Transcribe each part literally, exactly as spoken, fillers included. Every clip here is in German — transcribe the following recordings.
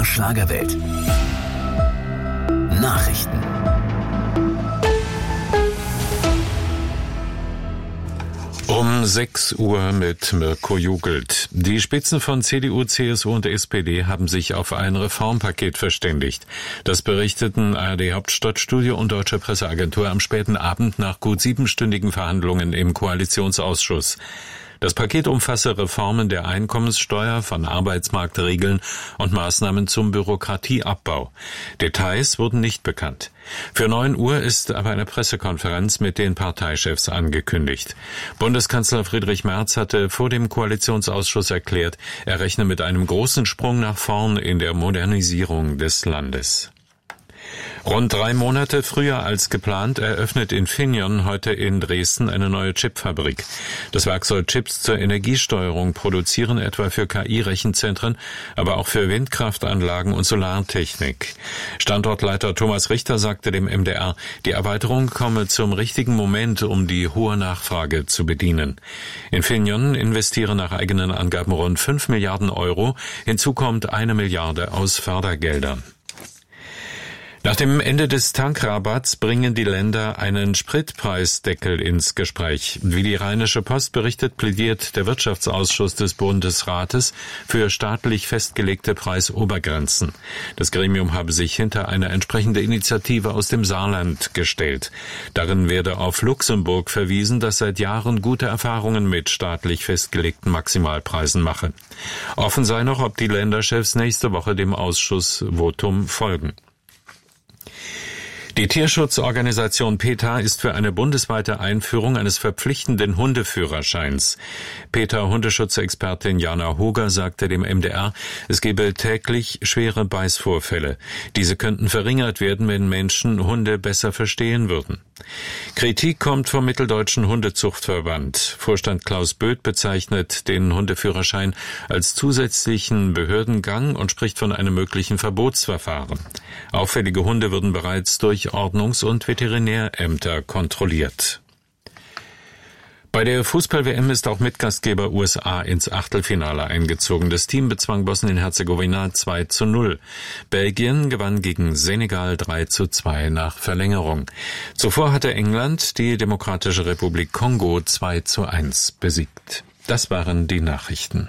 R Schlagerwelt. Nachrichten. Um sechs Uhr mit Mirko Jugelt. Die Spitzen von C D U, C S U und S P D haben sich auf ein Reformpaket verständigt. Das berichteten A R D Hauptstadtstudio und Deutsche Presseagentur am späten Abend nach gut siebenstündigen Verhandlungen im Koalitionsausschuss. Das Paket umfasse Reformen der Einkommenssteuer, von Arbeitsmarktregeln und Maßnahmen zum Bürokratieabbau. Details wurden nicht bekannt. Für neun Uhr ist aber eine Pressekonferenz mit den Parteichefs angekündigt. Bundeskanzler Friedrich Merz hatte vor dem Koalitionsausschuss erklärt, er rechne mit einem großen Sprung nach vorn in der Modernisierung des Landes. Rund drei Monate früher als geplant eröffnet Infineon heute in Dresden eine neue Chipfabrik. Das Werk soll Chips zur Energiesteuerung produzieren, etwa für K I-Rechenzentren, aber auch für Windkraftanlagen und Solartechnik. Standortleiter Thomas Richter sagte dem M D R, die Erweiterung komme zum richtigen Moment, um die hohe Nachfrage zu bedienen. Infineon investiere nach eigenen Angaben rund fünf Milliarden Euro. Hinzu kommt eine Milliarde aus Fördergeldern. Nach dem Ende des Tankrabatts bringen die Länder einen Spritpreisdeckel ins Gespräch. Wie die Rheinische Post berichtet, plädiert der Wirtschaftsausschuss des Bundesrates für staatlich festgelegte Preisobergrenzen. Das Gremium habe sich hinter eine entsprechende Initiative aus dem Saarland gestellt. Darin werde auf Luxemburg verwiesen, das seit Jahren gute Erfahrungen mit staatlich festgelegten Maximalpreisen mache. Offen sei noch, ob die Länderchefs nächste Woche dem Ausschussvotum folgen. Die Tierschutzorganisation PETA ist für eine bundesweite Einführung eines verpflichtenden Hundeführerscheins. PETA-Hundeschutzexpertin Jana Hoger sagte dem M D R, es gebe täglich schwere Beißvorfälle. Diese könnten verringert werden, wenn Menschen Hunde besser verstehen würden. Kritik kommt vom Mitteldeutschen Hundezuchtverband. Vorstand Klaus Böth bezeichnet den Hundeführerschein als zusätzlichen Behördengang und spricht von einem möglichen Verbotsverfahren. Auffällige Hunde würden bereits durch Ordnungs- und Veterinärämter kontrolliert. Bei der Fußball-W M ist auch Mitgastgeber U S A ins Achtelfinale eingezogen. Das Team bezwang Bosnien-Herzegowina zwei zu null. Belgien gewann gegen Senegal drei zu zwei nach Verlängerung. Zuvor hatte England die Demokratische Republik Kongo zwei zu eins besiegt. Das waren die Nachrichten.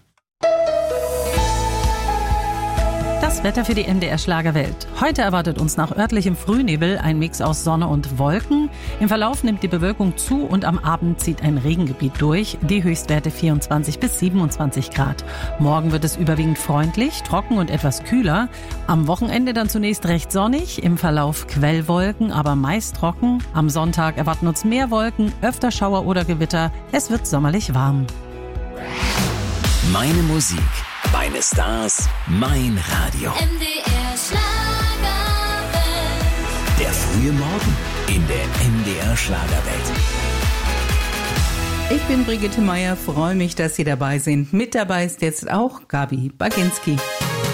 Das Wetter für die M D R Schlagerwelt. Heute erwartet uns nach örtlichem Frühnebel ein Mix aus Sonne und Wolken. Im Verlauf nimmt die Bewölkung zu und am Abend zieht ein Regengebiet durch. Die Höchstwerte vierundzwanzig bis siebenundzwanzig Grad. Morgen wird es überwiegend freundlich, trocken und etwas kühler. Am Wochenende dann zunächst recht sonnig, im Verlauf Quellwolken, aber meist trocken. Am Sonntag erwarten uns mehr Wolken, öfter Schauer oder Gewitter. Es wird sommerlich warm. Meine Musik, meine Stars, mein Radio. M D R Schlagerwelt. Der frühe Morgen in der M D R Schlagerwelt. Ich bin Brigitte Meier, freue mich, dass Sie dabei sind. Mit dabei ist jetzt auch Gabi Baginski.